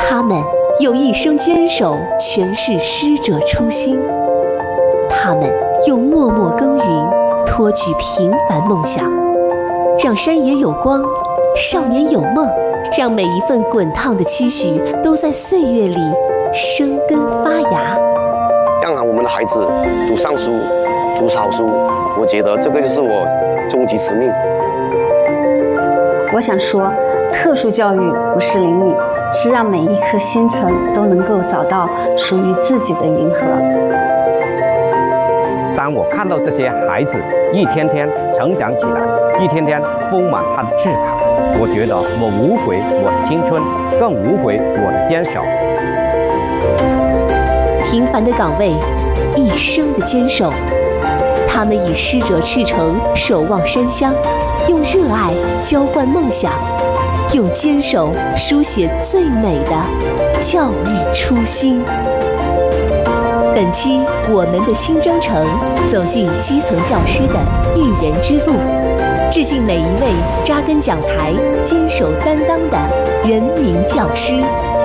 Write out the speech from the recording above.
他们用一生坚守诠释师者初心，他们用默默耕耘托举平凡梦想，让山野有光，少年有梦，让每一份滚烫的期许都在岁月里生根发芽。 让我们的孩子读上书，读好书，我觉得这个就是我终极使命。 我想说，特殊教育不是灵敏，是让每一颗心层都能够找到属于自己的银河。 当我看到这些孩子一天天成长起来，一天天丰满他的志考，我觉得我无悔我的青春，更无悔我的坚守。 平凡的岗位，一生的坚守，他们以师者赤诚守望山乡，用热爱浇灌梦想，用坚守书写最美的教育初心。本期我们的新征程，走进基层教师的育人之路，致敬每一位扎根讲台、坚守担当的人民教师。